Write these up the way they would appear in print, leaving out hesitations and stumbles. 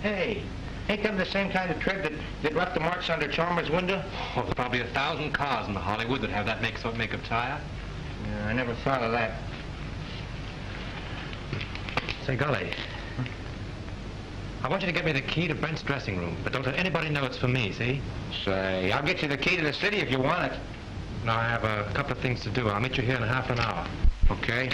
Hey, ain't them the same kind of tread that left the marks under Chalmers' window? Oh, there's probably 1,000 cars in Hollywood that have that make-of tire. Yeah, I never thought of that. Say, Golly, I want you to get me the key to Brent's dressing room, but don't let anybody know it's for me, see? Say, I'll get you the key to the city if you want it. No, I have a couple of things to do. I'll meet you here in half an hour. Okay.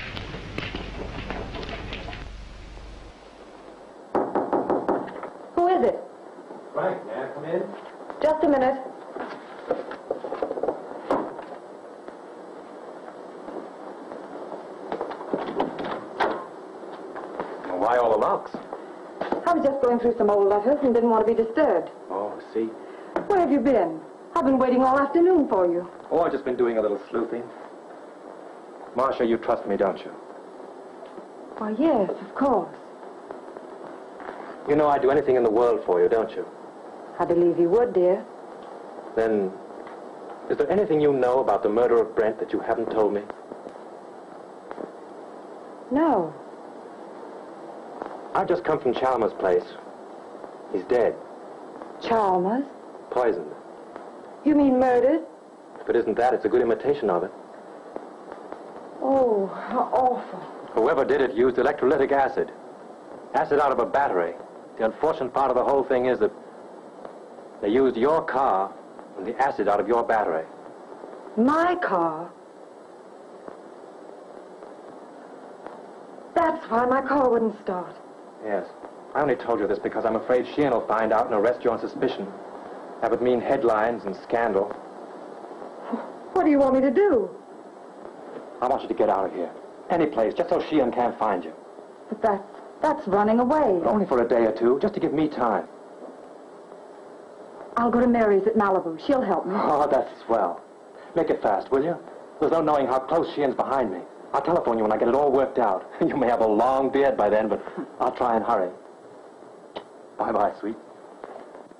Who is it? Frank, may I come in? Just a minute. Well, why all the locks? I was just going through some old letters and didn't want to be disturbed. Oh, see. Where have you been? I've been waiting all afternoon for you. Oh, I've just been doing a little sleuthing. Marcia, you trust me, don't you? Why, yes, of course. You know I'd do anything in the world for you, don't you? I believe you would, dear. Then, is there anything you know about the murder of Brent that you haven't told me? No. I've just come from Chalmers' place. He's dead. Chalmers? Poisoned. You mean murdered? If it isn't that, it's a good imitation of it. Oh, how awful. Whoever did it used electrolytic acid. Acid out of a battery. The unfortunate part of the whole thing is that they used your car and the acid out of your battery. My car? That's why my car wouldn't start. Yes. I only told you this because I'm afraid Sheehan will find out and arrest you on suspicion. That would mean headlines and scandal. What do you want me to do? I want you to get out of here. Any place, just so Sheehan can't find you. But that's running away. But only for a day or two, just to give me time. I'll go to Mary's at Malibu. She'll help me. Oh, that's swell. Make it fast, will you? There's no knowing how close Sheehan's behind me. I'll telephone you when I get it all worked out. You may have a long beard by then, but I'll try and hurry. Bye-bye, sweet.